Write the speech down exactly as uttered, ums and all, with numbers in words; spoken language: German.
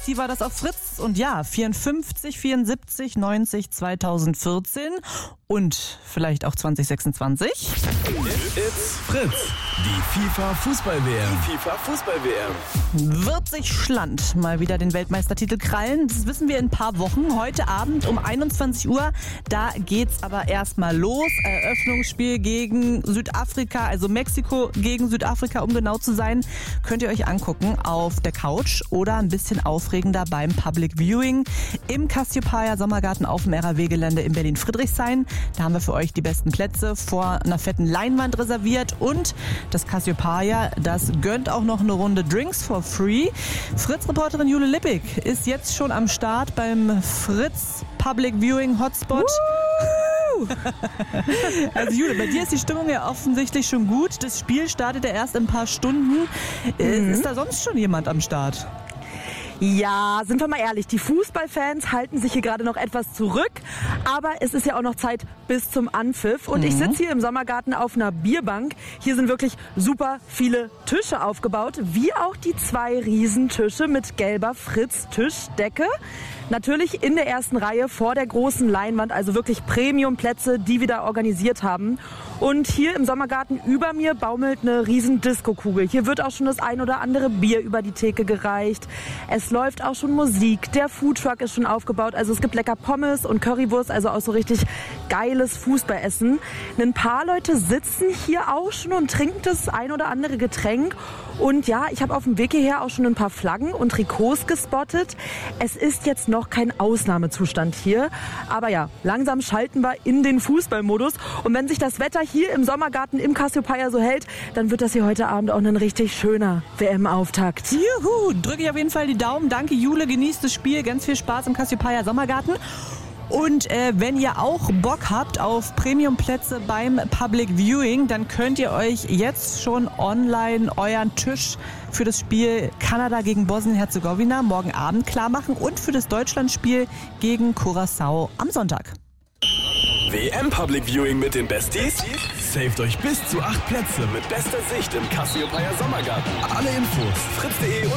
Hier war das auf Fritz und ja, vierundfünfzig, vierundsiebzig, neunzig, zweitausendvierzehn und vielleicht auch zwanzig sechsundzwanzig. It's Fritz, die FIFA-Fußball-W M. Die FIFA-Fußball-W M. Wird sich Schland mal wieder den Weltmeistertitel krallen? Das wissen wir in ein paar Wochen. Heute Abend um einundzwanzig Uhr, da geht's aber erstmal los. Eröffnungsspiel gegen Südafrika, also Mexiko gegen Südafrika, um genau zu sein. Könnt ihr euch angucken auf der Couch oder ein bisschen aufregender beim Public Viewing im Cassiopeia Sommergarten auf dem R A W-Gelände in Berlin-Friedrichshain. Da haben wir für euch die besten Plätze vor einer fetten Leinwand reserviert und das Cassiopeia, das gönnt auch noch eine Runde Drinks for free. Fritz-Reporterin Jule Lippig ist jetzt schon am Start beim Fritz Public Viewing Hotspot. Also Jule, bei dir ist die Stimmung ja offensichtlich schon gut. Das Spiel startet ja erst in ein paar Stunden. Mhm. Ist da sonst schon jemand am Start? Ja, sind wir mal ehrlich, die Fußballfans halten sich hier gerade noch etwas zurück, aber es ist ja auch noch Zeit bis zum Anpfiff und mhm. ich sitze hier im Sommergarten auf einer Bierbank. Hier sind wirklich super viele Tische aufgebaut, wie auch die zwei Riesentische mit gelber Fritz-Tischdecke. Natürlich in der ersten Reihe vor der großen Leinwand, also wirklich Premium-Plätze, die wir da organisiert haben. Und hier im Sommergarten über mir baumelt eine riesen Disco-Kugel. Hier wird auch schon das ein oder andere Bier über die Theke gereicht. Es läuft auch schon Musik. Der Foodtruck ist schon aufgebaut. Also es gibt lecker Pommes und Currywurst, also auch so richtig geiles Fußballessen. Ein paar Leute sitzen hier auch schon und trinken das ein oder andere Getränk. Und ja, ich habe auf dem Weg hierher auch schon ein paar Flaggen und Trikots gespottet. Es ist jetzt noch kein Ausnahmezustand hier. Aber ja, langsam schalten wir in den Fußballmodus. Und wenn sich das Wetter hier im Sommergarten im Cassiopeia so hält, dann wird das hier heute Abend auch ein richtig schöner W M-Auftakt. Juhu, drücke ich auf jeden Fall die Daumen. Danke Jule, genießt das Spiel. Ganz viel Spaß im Cassiopeia Sommergarten. Und äh, wenn ihr auch Bock habt auf Premiumplätze beim Public Viewing, dann könnt ihr euch jetzt schon online euren Tisch für das Spiel Kanada gegen Bosnien-Herzegowina morgen Abend klar machen und für das Deutschlandspiel gegen Curaçao am Sonntag. W M Public Viewing mit den Besties? Saved euch bis zu acht Plätze mit bester Sicht im Cassiopeia Sommergarten. Alle Infos fritz punkt de